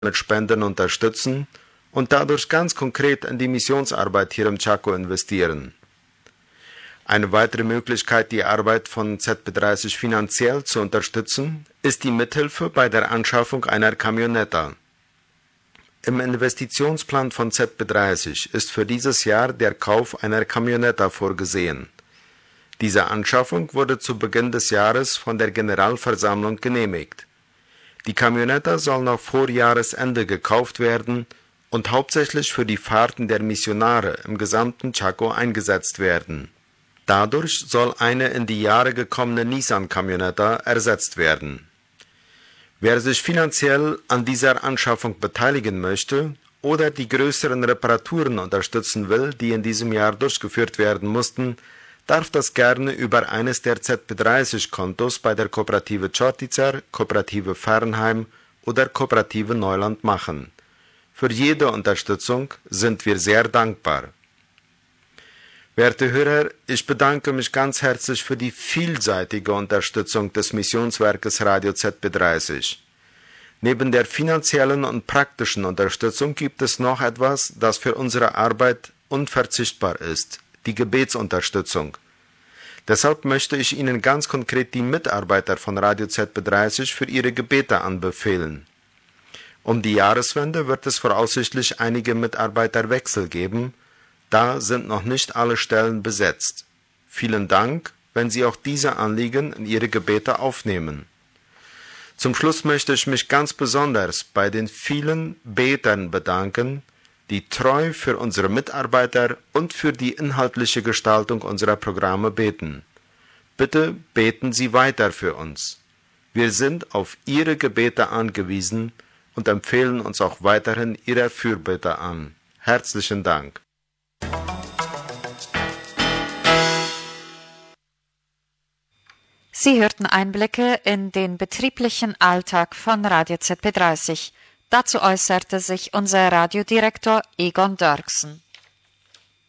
mit Spenden unterstützen und dadurch ganz konkret in die Missionsarbeit hier im Chaco investieren. Eine weitere Möglichkeit, die Arbeit von ZB30 finanziell zu unterstützen, ist die Mithilfe bei der Anschaffung einer Camioneta. Im Investitionsplan von ZB30 ist für dieses Jahr der Kauf einer Camioneta vorgesehen. Diese Anschaffung wurde zu Beginn des Jahres von der Generalversammlung genehmigt. Die Camioneta soll noch vor Jahresende gekauft werden und hauptsächlich für die Fahrten der Missionare im gesamten Chaco eingesetzt werden. Dadurch soll eine in die Jahre gekommene Nissan-Camioneta ersetzt werden. Wer sich finanziell an dieser Anschaffung beteiligen möchte oder die größeren Reparaturen unterstützen will, die in diesem Jahr durchgeführt werden mussten, darf das gerne über eines der ZB30-Kontos bei der Kooperative Chortitzer, Kooperative Fernheim oder Kooperative Neuland machen. Für jede Unterstützung sind wir sehr dankbar. Werte Hörer, ich bedanke mich ganz herzlich für die vielseitige Unterstützung des Missionswerkes Radio ZB30. Neben der finanziellen und praktischen Unterstützung gibt es noch etwas, das für unsere Arbeit unverzichtbar ist: die Gebetsunterstützung. Deshalb möchte ich Ihnen ganz konkret die Mitarbeiter von Radio ZB30 für ihre Gebete anbefehlen. Um die Jahreswende wird es voraussichtlich einige Mitarbeiterwechsel geben. Da sind noch nicht alle Stellen besetzt. Vielen Dank, wenn Sie auch diese Anliegen in Ihre Gebete aufnehmen. Zum Schluss möchte ich mich ganz besonders bei den vielen Betern bedanken, die treu für unsere Mitarbeiter und für die inhaltliche Gestaltung unserer Programme beten. Bitte beten Sie weiter für uns. Wir sind auf Ihre Gebete angewiesen und empfehlen uns auch weiterhin Ihrer Fürbitte an. Herzlichen Dank. Sie hörten Einblicke in den betrieblichen Alltag von Radio ZB30. Dazu äußerte sich unser Radiodirektor Egon Dörksen.